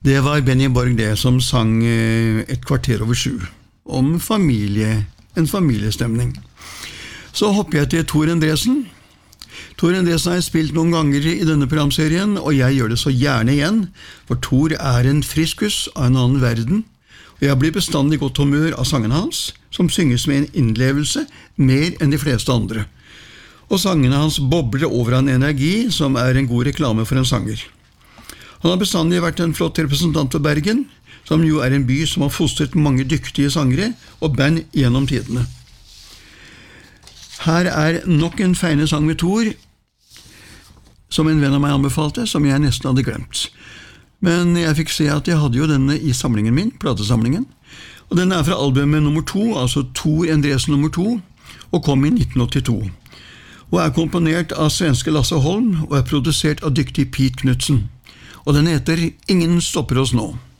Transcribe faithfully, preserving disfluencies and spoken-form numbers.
Det var Benny Borg det som sang Et kvarter over sju, om familie, en familiestemning. Så hopper jeg til Tor Endresen. Tor Endresen har jeg spilt noen ganger i denne programserien, og jeg gjør det så gjerne igjen, for Tor er en friskus av en annen verden, og jeg blir bestandig godt humør av sangene hans, som synges med en innlevelse mer enn de fleste andre. Og sangene hans bobler over av en energi som er en god reklame for en sanger. Han har bestandig vært en flott representant for Bergen, som jo er en by som har fostret mange dyktige sangere og band gjennom tidene. Her er nok en feiende sang med Tor, som en venn av meg anbefalte, som jeg nesten hadde glemt. Men jeg fikk se at jeg hadde jo denne i samlingen min, platesamlingen, og den er fra albumet nummer to, altså Tor Endresen nummer to, og kom i nitten åttito, og er komponert av svenske Lasse Holm, og er produsert av dyktig Pete Knudsen. Og den heter Ingen stopper oss nå.